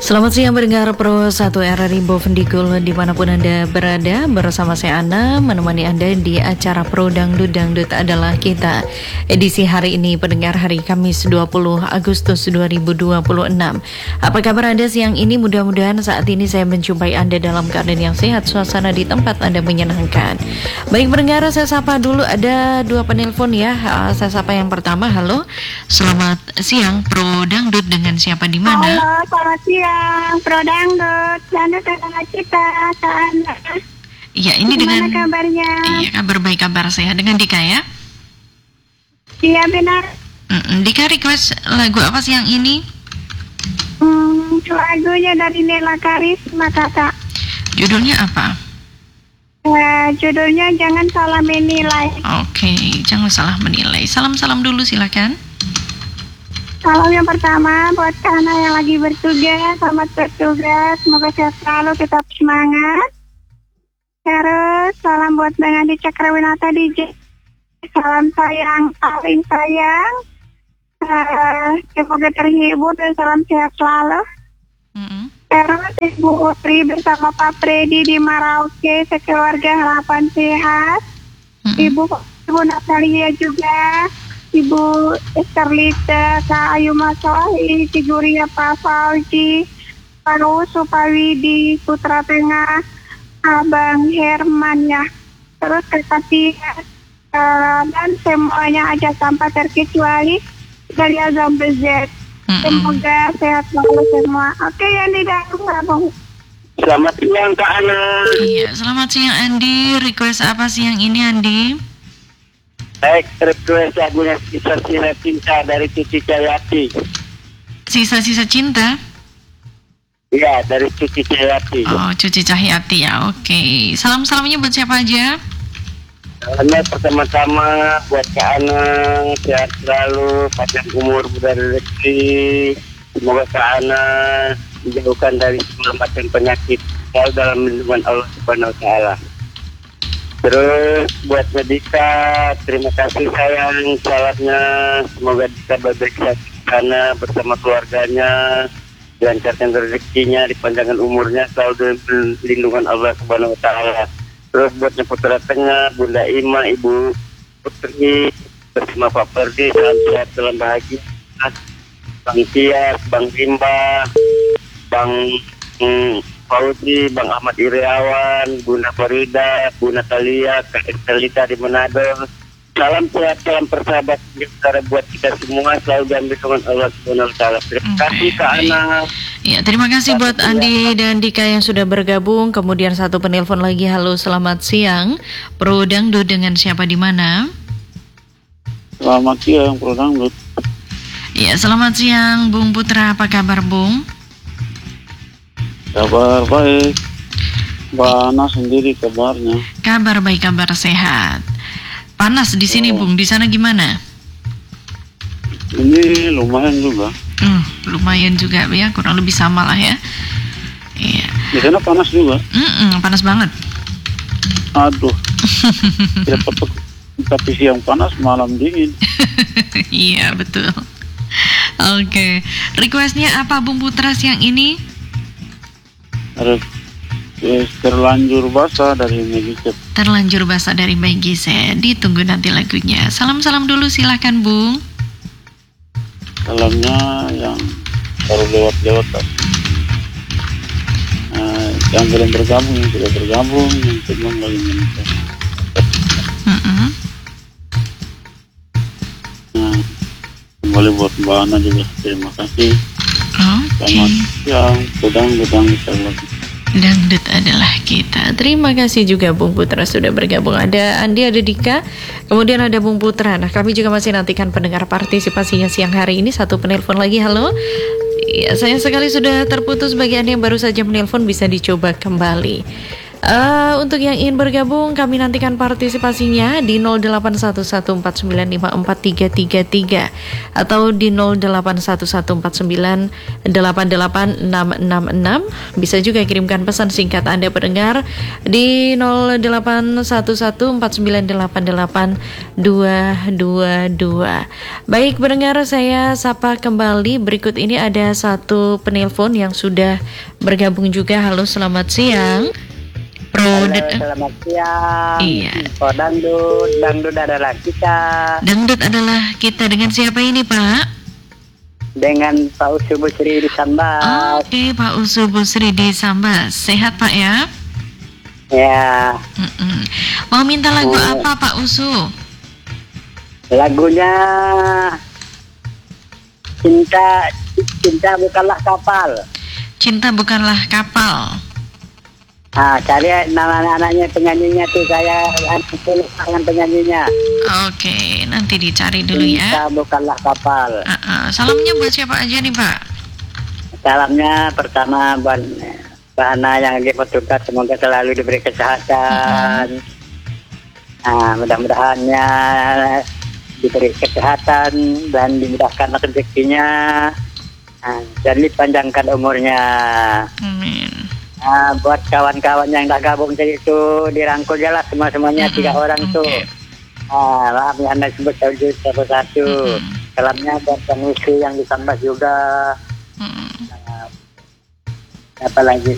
Selamat siang pendengar Pro 1 RRI Bovendigul dimanapun Anda berada. Bersama saya Ana menemani Anda di acara Pro Dangdut adalah kita. Edisi hari ini pendengar hari Kamis 20 Agustus 2026. Apa kabar Anda siang ini? Mudah-mudahan saat ini saya menjumpai Anda dalam keadaan yang sehat, suasana di tempat Anda menyenangkan. Baik pendengar, saya sapa dulu, ada dua penelpon ya. Saya sapa yang pertama. Halo, selamat siang Pro Dangdut, dengan siapa di mana? Halo, selamat siang. Pro Dangdut adalah kita. Iya, ini gimana dengan kabarnya? Iya, kabar baik, kabar sehat. Dengan Dika ya? Iya benar. Dika request lagu apa siang ini? Lagunya dari Nela Karisma, kakak. Judulnya apa? Judulnya Jangan Salah Menilai. Oke, jangan salah menilai. Salam-salam dulu silakan. Salam yang pertama buat Kana yang lagi bertugas, selamat bertugas, semoga sehat selalu, tetap semangat. Terus salam buat Bang Andi Cakrawinata DJ, salam sayang, paling sayang, semoga terhibur dan salam sehat selalu. Terus Ibu Utri bersama Pak Freddy di Merauke, sekeluarga harapan sehat. Ibu Natalia juga, Ibu Esterlita, Kak Ayu Masohi, Ciguria Pak Falji, Pak Rusu, Pak Widi, Putra Tengah, Abang Herman ya. Terus Tia, dan semuanya aja tanpa terkecuali dari Azam BZ. Semoga sehat selalu semua. Oke, Andi dan Bang. Selamat siang Kak Ana. Iya, selamat siang Andi. Request apa siang ini Andi? Baik, request lagunya Sisa-Sisa Cinta dari Cuci Cahyati. Sisa-sisa cinta? Iya, dari Cuci Cahyati. Oh, Cuci Cahyati ya, oke. Salam-salamnya buat siapa aja? Salamnya pertama-tama buat Kak Ana, sehat selalu, panjang umur, mudah rezeki. Semoga Kak Ana dijauhkan dari segala macam penyakit, selalu dalam lindungan Allah Subhanahu wa Ta'ala. Terus buat Medika, terima kasih sayang, salamnya, semoga Dika baik-baik saja karena bersama keluarganya, dilancarkan rezekinya, dipanjangkan umurnya, selalu dalam lindungan Allah Subhanahu wa Ta'ala. Terus buat Putra Tengah, Bunda Ima, Ibu Putri, bersama Pak Ferdi, salam sehat, salam bahagia. Bang Tias, Bang Rimba, Bang Fauzi, Bang Ahmad Iriawan, Bunda Farida, Bunda Talia, Kak Estelita di Manado. Salam sehat, salam persahabat sejahtera buat kita semua, selalu diambil dengan Allah Subhanahu wa Ta'ala. Terima kasih Kak Ana. Ya, terima kasih buat Andi dan Dika yang sudah bergabung. Kemudian satu penelpon lagi. Halo, selamat siang. Pro Dangdut, dengan siapa di mana? Selamat siang Pro Dangdut. Ya, selamat siang Bung Putra. Apa kabar Bung? Kabar baik. Mbak Ana sendiri kabarnya? Kabar baik, kabar sehat. Panas di sini Bung, di sana gimana? Ini lumayan juga. Lumayan juga ya, kurang lebih sama lah ya. Iya. Di sana panas juga. Panas banget. Aduh. Tapi siang panas, malam dingin. Iya betul. Oke. Requestnya apa Bung Putra siang ini? Terlanjur basah dari Megicet. Terlanjur basah dari Megicet. Ditunggu nanti lagunya. Salam-salam dulu silakan Bung. Salamnya yang baru lewat-lewat. Yang belum bergabung, yang sudah bergabung, yang belum lagi menikah. Kembali buat Mbak Ana juga, terima kasih. Selamat siang, Dangdut Dangdut adalah kita. Terima kasih juga Bung Putra sudah bergabung. Ada Andi, ada Dika, kemudian ada Bung Putra. Nah, kami juga masih nantikan pendengar partisipasinya siang hari ini. Satu penelpon lagi. Halo. Ya, sayang sekali sudah terputus. Bagi Anda yang baru saja menelpon, bisa dicoba kembali. Untuk yang ingin bergabung, kami nantikan partisipasinya di 0811495433 atau di 0811498866. Bisa juga kirimkan pesan singkat Anda pendengar di 081149882222. Baik pendengar, saya sapa kembali. Berikut ini ada satu penelpon yang sudah bergabung juga. Halo, selamat siang. Selamat siang. Iya. Dangdut adalah kita. Dangdut adalah kita. Dengan siapa ini, Pak? Dengan Pak Usu Busri di Sambas. Oke, Pak Usu Busri di Sambas. Sehat, Pak ya? Ya. Mau minta lagu apa, Pak Usu? Lagunya Cinta Bukanlah Kapal. Cinta Bukanlah Kapal. Cari nama anak-anaknya, penyanyinya tuh, saya dengan penyanyinya. Oke, nanti dicari dulu ya. Cinta Bukanlah Kapal. Salamnya buat siapa aja nih, Pak? Salamnya pertama buat Mbak Ana yang lagi bertugas, semoga selalu diberi kesehatan. Mudah-mudahannya diberi kesehatan dan dimudahkan rezekinya, dan dipanjangkan umurnya. Amin. Buat kawan-kawan yang dah gabung tadi itu dirangkul jelas semuanya 3 orang tuh. Maaf ya, Anda sebut satu-satu. Salamnya buat Kang Usu yang di Sambas juga. Apa lagi?